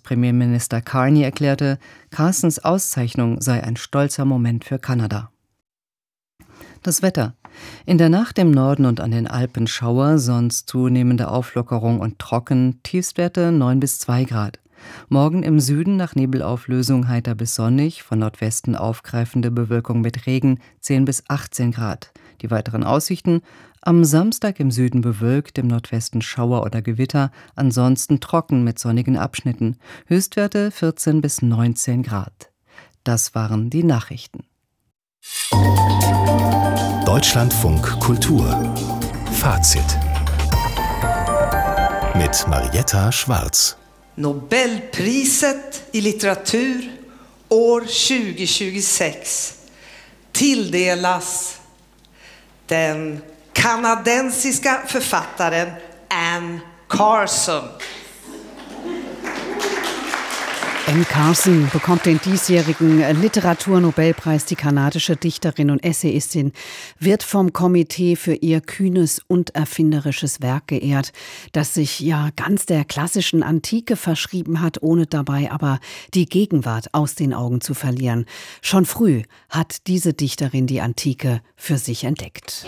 Premierminister Carney erklärte, Carsons Auszeichnung sei ein stolzer Moment für Kanada. Das Wetter. In der Nacht im Norden und an den Alpen Schauer, sonst zunehmende Auflockerung und trocken, Tiefstwerte 9 bis 2 Grad. Morgen im Süden nach Nebelauflösung heiter bis sonnig, von Nordwesten aufgreifende Bewölkung mit Regen 10 bis 18 Grad. Die weiteren Aussichten: am Samstag im Süden bewölkt, im Nordwesten Schauer oder Gewitter, ansonsten trocken mit sonnigen Abschnitten. Höchstwerte 14 bis 19 Grad. Das waren die Nachrichten. Deutschlandfunk Kultur Fazit mit Marietta Schwarz. Nobelpriset i litteratur år 2026 tilldelas den kanadensiska författaren Anne Carson. Anne Carson bekommt den diesjährigen Literaturnobelpreis. Die kanadische Dichterin und Essayistin wird vom Komitee für ihr kühnes und erfinderisches Werk geehrt, das sich ja ganz der klassischen Antike verschrieben hat, ohne dabei aber die Gegenwart aus den Augen zu verlieren. Schon früh hat diese Dichterin die Antike für sich entdeckt.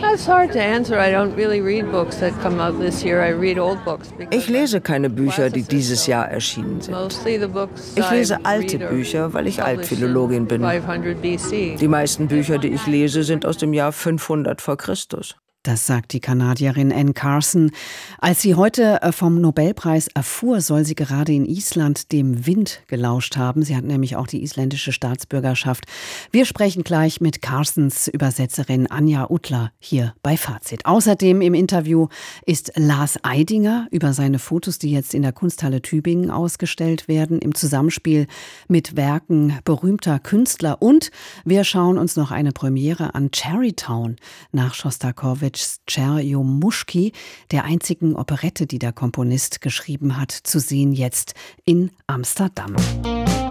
Ich lese keine Bücher, die dieses Jahr erschienen sind. Ich lese alte Bücher, weil ich Altphilologin bin. Die meisten Bücher, die ich lese, sind aus dem Jahr 500 vor Christus. Das sagt die Kanadierin Anne Carson. Als sie heute vom Nobelpreis erfuhr, soll sie gerade in Island dem Wind gelauscht haben. Sie hat nämlich auch die isländische Staatsbürgerschaft. Wir sprechen gleich mit Carsons Übersetzerin Anja Utler hier bei Fazit. Außerdem im Interview ist Lars Eidinger über seine Fotos, die jetzt in der Kunsthalle Tübingen ausgestellt werden, im Zusammenspiel mit Werken berühmter Künstler. Und wir schauen uns noch eine Premiere an, Cherrytown, nach Schostakowitschs Tscherjomuschki, der einzigen Operette, die der Komponist geschrieben hat, zu sehen jetzt in Amsterdam.